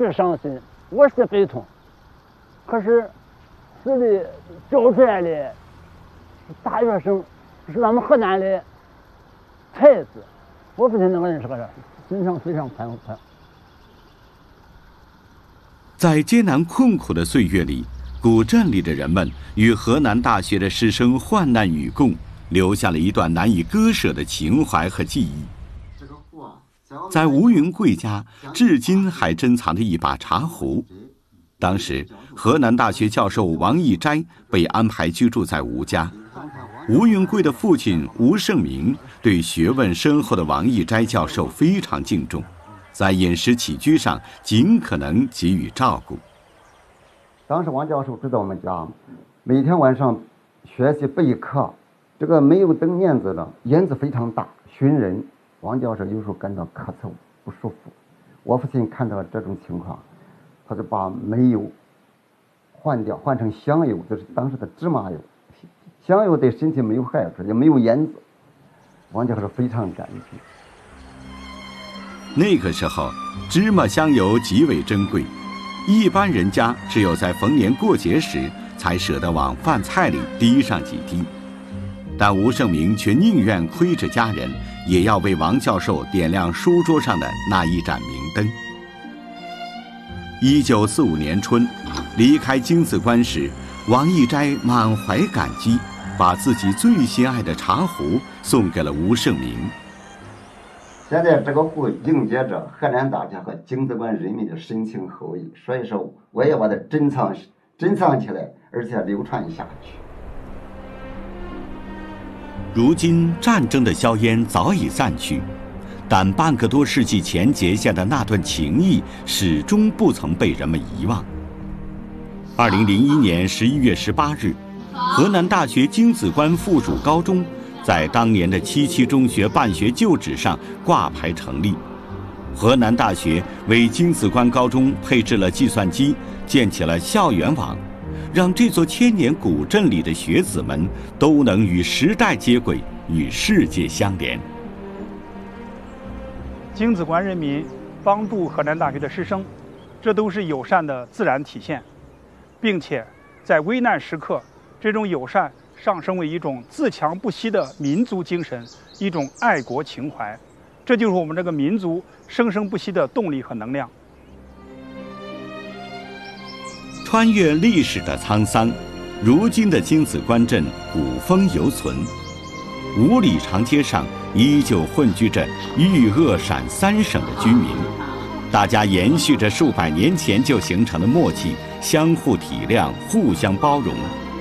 是伤心，我是悲痛。可是死里找出来的大学生是咱们河南的才子，我父亲那个人是个心上非常宽阔。 在艰难困苦的岁月里，古镇里的人们与河南大学的师生患难与共，留下了一段难以割舍的情怀和记忆。在吴云贵家，至今还珍藏着一把茶壶。当时，河南大学教授王义斋被安排居住在吴家。吴云贵的父亲吴胜明对学问深厚的王义斋教授非常敬重，在饮食起居上尽可能给予照顾。 当时王教授住在我们家，每天晚上学习备课，这个没有灯面子的烟子非常大，熏人。王教授有时候感到咳嗽不舒服，我父亲看到这种情况，他就把煤油换掉，换成香油，就是当时的芝麻油。香油对身体没有害处，也没有烟子。王教授非常感激。 那个时候，芝麻香油极为珍贵，一般人家只有在逢年过节时才舍得往饭菜里滴上几滴，但吴胜明却宁愿亏着家人，也要为王教授点亮书桌上的那一盏明灯。1945年春，离开京子关时，王义斋满怀感激，把自己最心爱的茶壶送给了吴胜明。 现在这个壶迎接着河南大学和京子关人民的深情厚谊，所以说我也把它珍藏起来，而且流传下去。 如今战争的硝烟早已散去，但半个多世纪前结下的那段情谊始终不曾被人们遗忘。2001年11月18日，河南大学京子关附属高中在当年的7期中学办学旧址上挂牌成立。河南大学为京子关高中配置了计算机，建起了校园网，让这座千年古镇里的学子们都能与时代接轨，与世界相连。 京子关人民帮助河南大学的师生，这都是友善的自然体现，并且在危难时刻，这种友善上升为一种自强不息的民族精神，一种爱国情怀，这就是我们这个民族生生不息的动力和能量。 穿越历史的沧桑，如今的京子关镇古风犹存，5里长街上依旧混居着豫鄂陕3省的居民，大家延续着数百年前就形成的默契，相互体谅，互相包容。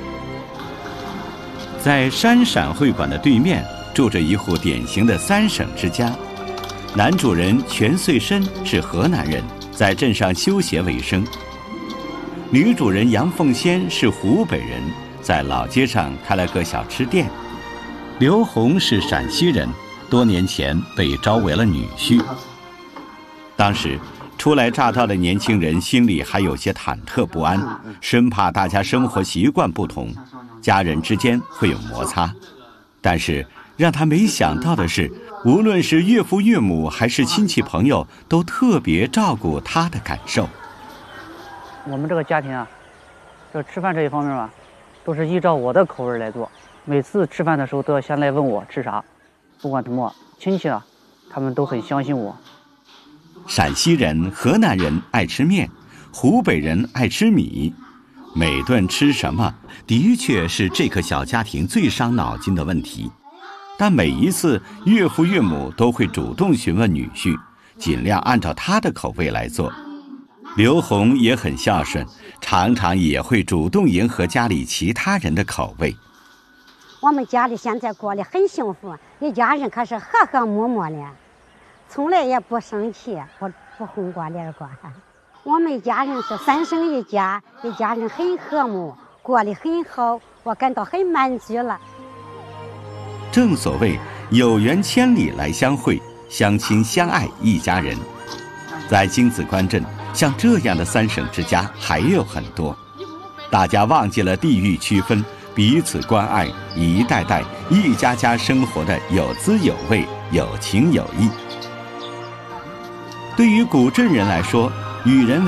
在山陕会馆的对面，住着一户典型的3省之家。男主人全穗申是河南人，在镇上修鞋为生。女主人杨凤仙是湖北人，在老街上开了个小吃店。刘红是陕西人，多年前被招为了女婿。当时初来乍到的年轻人心里还有些忐忑不安，生怕大家生活习惯不同，家人之间会有摩擦。但是让他没想到的是，无论是岳父岳母还是亲戚朋友，都特别照顾他的感受。 我们这个家庭啊，这吃饭这一方面吧，都是依照我的口味来做。每次吃饭的时候都要先来问我吃啥，不管什么亲戚啊，他们都很相信我。 陕西人、河南人爱吃面，湖北人爱吃米，每顿吃什么的确是这个小家庭最伤脑筋的问题。但每一次岳父岳母都会主动询问女婿，尽量按照他的口味来做。刘红也很孝顺，常常也会主动迎合家里其他人的口味。 我们家里现在过得很幸福，一家人可是和和睦睦的，从来也不生气，不红过脸过。我们一家人是3省一家，一家人很和睦，过得很好，我感到很满足了。 正所谓有缘千里来相会，相亲相爱一家人。在京子关镇，像这样的3省之家还有很多，大家忘记了地域区分，彼此关爱，一代代一家家生活的有滋有味，有情有义。对于古镇人来说，与人为